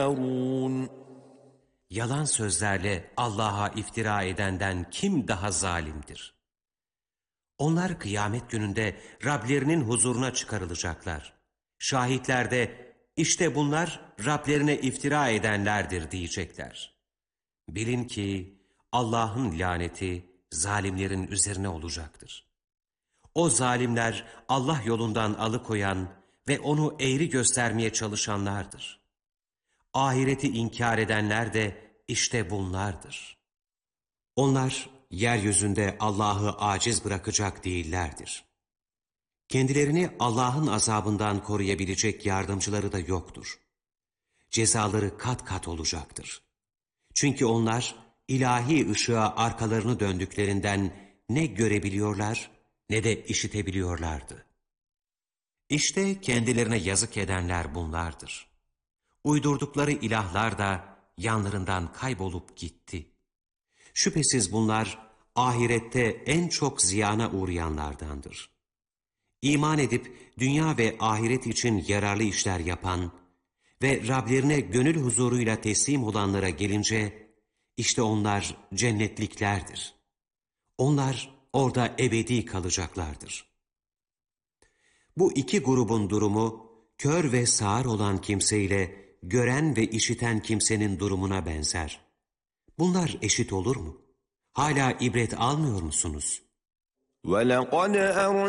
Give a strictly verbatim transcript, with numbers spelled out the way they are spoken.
Yalan sözlerle Allah'a iftira edenden kim daha zalimdir? Onlar kıyamet gününde Rablerinin huzuruna çıkarılacaklar. Şahitler de işte bunlar Rablerine iftira edenlerdir diyecekler. Bilin ki Allah'ın laneti zalimlerin üzerine olacaktır. O zalimler Allah yolundan alıkoyan ve onu eğri göstermeye çalışanlardır. Ahireti inkar edenler de işte bunlardır. Onlar yeryüzünde Allah'ı aciz bırakacak değillerdir. Kendilerini Allah'ın azabından koruyabilecek yardımcıları da yoktur. Cezaları kat kat olacaktır. Çünkü onlar ilahi ışığa arkalarını döndüklerinden ne görebiliyorlar ne de işitebiliyorlardı. İşte kendilerine yazık edenler bunlardır. Uydurdukları ilahlar da yanlarından kaybolup gitti. Şüphesiz bunlar ahirette en çok ziyana uğrayanlardandır. İman edip dünya ve ahiret için yararlı işler yapan ve Rablerine gönül huzuruyla teslim olanlara gelince, işte onlar cennetliklerdir. Onlar orada ebedi kalacaklardır. Bu iki grubun durumu, kör ve sağır olan kimseyle gören ve işiten kimsenin durumuna benzer. Bunlar eşit olur mu? Hala ibret almıyor musunuz? وَلَقَدْ